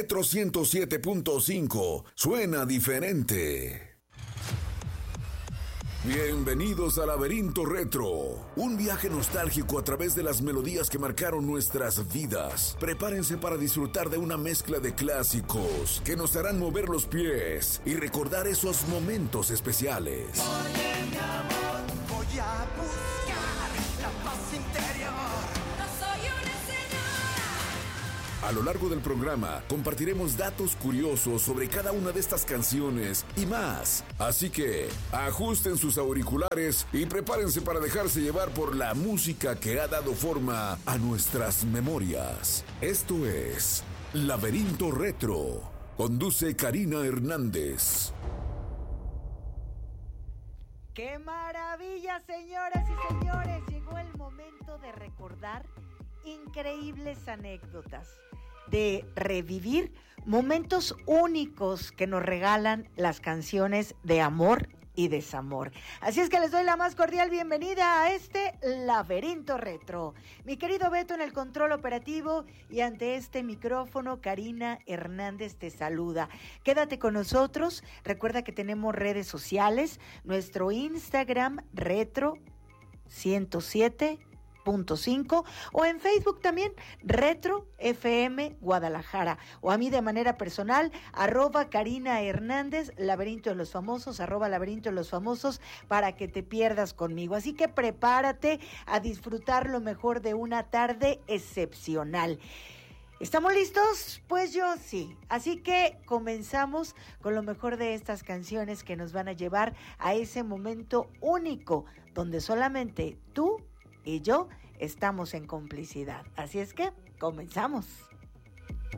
Retro 107.5 suena diferente. Bienvenidos a Laberinto Retro, un viaje nostálgico a través de las melodías que marcaron nuestras vidas. Prepárense para disfrutar de una mezcla de clásicos que nos harán mover los pies y recordar esos momentos especiales. Oye, mi amor, voy a buscar la paz interior. No soy una señora. A lo largo del programa compartiremos datos curiosos sobre cada una de estas canciones y más. Así que ajusten sus auriculares y prepárense para dejarse llevar por la música que ha dado forma a nuestras memorias. Esto es Laberinto Retro. Conduce Karina Hernández. ¡Qué maravilla, señoras y señores! Llegó el momento de recordar increíbles anécdotas, de revivir momentos únicos que nos regalan las canciones de amor y desamor. Así es que les doy la más cordial bienvenida a este Laberinto Retro. Mi querido Beto en el control operativo y ante este micrófono, Karina Hernández te saluda. Quédate con nosotros. Recuerda que tenemos redes sociales, nuestro Instagram Retro 107.5 o en Facebook también Retro FM Guadalajara, o a mí de manera personal @Karina Hernández, Laberinto de los Famosos, @Laberinto de los Famosos, para que te pierdas conmigo. Así que prepárate a disfrutar lo mejor de una tarde excepcional. ¿Estamos listos? Pues yo sí. Así que comenzamos con lo mejor de estas canciones que nos van a llevar a ese momento único donde solamente tú y yo estamos en complicidad. Así es que comenzamos.